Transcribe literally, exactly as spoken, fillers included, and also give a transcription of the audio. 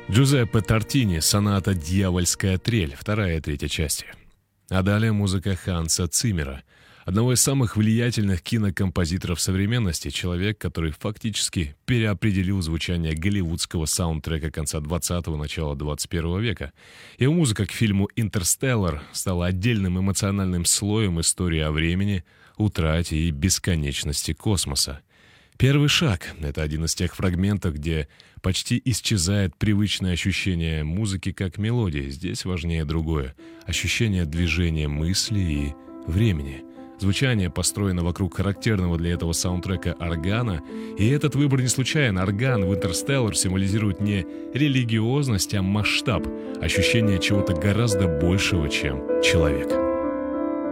Джузеппе Тартини, соната «Дьявольская трель», вторая и третья части. А далее музыка Ханса Циммера, одного из самых влиятельных кинокомпозиторов современности, человек, который фактически переопределил звучание голливудского саундтрека конца двадцатого, начала двадцать первого века. Его музыка к фильму «Интерстеллар» стала отдельным эмоциональным слоем истории о времени, утрате и бесконечности космоса. Первый шаг — это один из тех фрагментов, где почти исчезает привычное ощущение музыки как мелодии. Здесь важнее другое — ощущение движения мысли и времени. Звучание построено вокруг характерного для этого саундтрека органа, и этот выбор не случайен. Орган в «Интерстеллар» символизирует не религиозность, а масштаб, ощущение чего-то гораздо большего, чем человек.